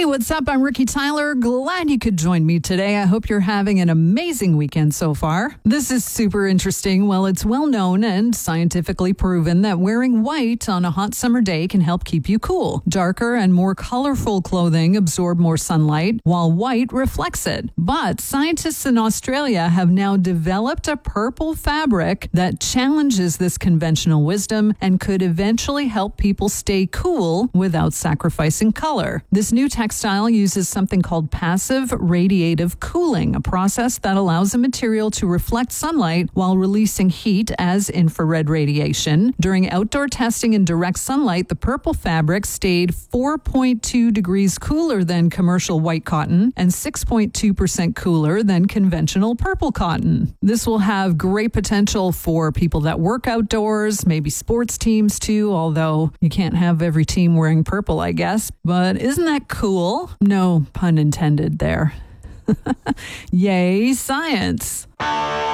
what's up? I'm Ricky Tyler. Glad you could join me today. I hope you're having an amazing weekend so far. This is super interesting. Well, it's well known and scientifically proven that wearing white on a hot summer day can help keep you cool. Darker and more colorful clothing absorb more sunlight, while white reflects it. But scientists in Australia have now developed a purple fabric that challenges this conventional wisdom and could eventually help people stay cool without sacrificing color. This new textile uses something called passive radiative cooling, a process that allows a material to reflect sunlight while releasing heat as infrared radiation. During outdoor testing in direct sunlight, the purple fabric stayed 4.2 degrees cooler than commercial white cotton and 6.2% cooler than conventional purple cotton. This will have great potential for people that work outdoors, maybe sports teams too, although you can't have every team wearing purple, I guess. But isn't that cool? No pun intended there. Yay, science.